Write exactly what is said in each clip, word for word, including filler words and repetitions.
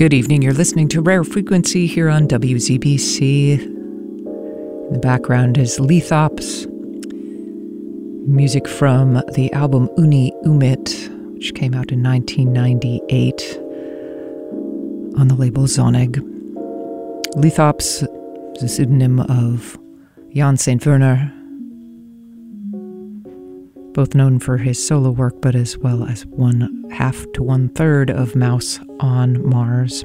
Good evening. You're listening to Rare Frequency here on W Z B C. In the background is Lithops. Music from the album Uni Umit, which came out in nineteen ninety-eight on the label Zoneg. Lithops is a pseudonym of Jan Saint Werner, both known for his solo work, but as well as one half to one third of Mouse on Mars.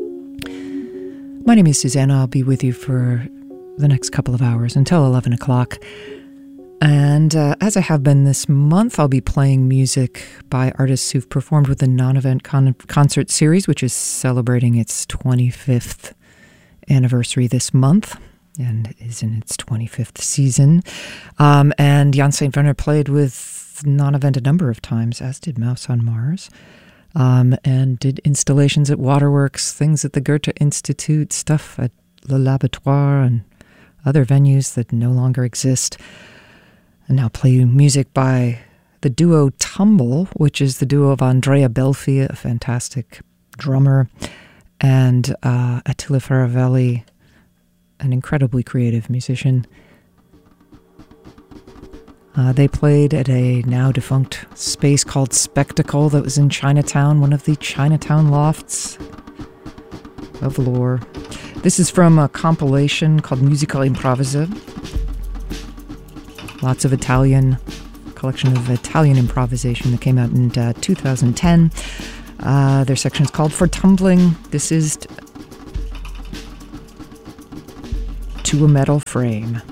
My name is Susanna. I'll be with you for the next couple of hours until eleven o'clock. And uh, as I have been this month, I'll be playing music by artists who've performed with the Non-Event con- Concert Series, which is celebrating its twenty-fifth anniversary this month and is in its twenty-fifth season. Um, and Jan Saint Werner played with Non-Event a number of times, as did Mouse on Mars, um, and did installations at Waterworks, things at the Goethe Institute, stuff at Le Laboratoire, and other venues that no longer exist. And now play music by the duo Tumble, which is the duo of Andrea Belfi, a fantastic drummer, and uh, Attila Faravelli, an incredibly creative musician. Uh, they played at a now defunct space called Spectacle that was in Chinatown, one of the Chinatown lofts of lore. This is from a compilation called Musica Improvisa. Lots of Italian, collection of Italian improvisation that came out in uh, two thousand ten. Uh, their section is called For Tumbling. This is t- To a Metal Frame.